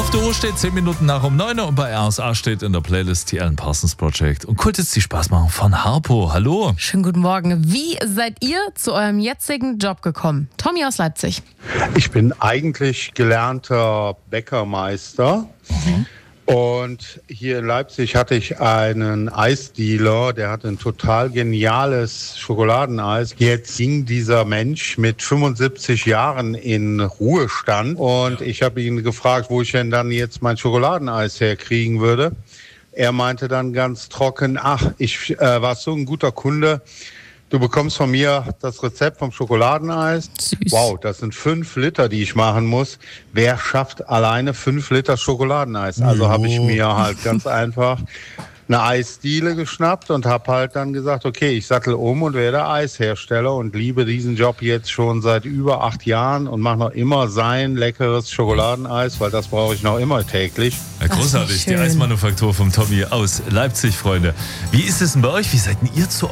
Auf der Uhr steht 10 Minuten nach um 9 Uhr und bei RSA steht in der Playlist die Alan Parsons Project. Und kurz jetzt die Spaßmachung von Harpo. Hallo. Schönen guten Morgen. Wie seid ihr zu eurem jetzigen Job gekommen? Tommy aus Leipzig. Ich bin eigentlich gelernter Bäckermeister. Und hier in Leipzig hatte ich einen Eisdealer, der hatte ein total geniales Schokoladeneis. Jetzt ging dieser Mensch mit 75 Jahren in Ruhestand und ich habe ihn gefragt, wo ich denn dann jetzt mein Schokoladeneis herkriegen würde. Er meinte dann ganz trocken, ich war so ein guter Kunde. Du bekommst von mir das Rezept vom Schokoladeneis. Süß. Wow, das sind 5 Liter, die ich machen muss. Wer schafft alleine 5 Liter Schokoladeneis? Also habe ich mir halt ganz einfach eine Eisdiele geschnappt und habe halt dann gesagt, okay, ich sattel um und werde Eishersteller und liebe diesen Job jetzt schon seit über 8 Jahren und mache noch immer sein leckeres Schokoladeneis, weil das brauche ich noch immer täglich. Ja, großartig, die Eismanufaktur vom Tommy aus Leipzig, Freunde. Wie ist es denn bei euch? Wie seid denn ihr zu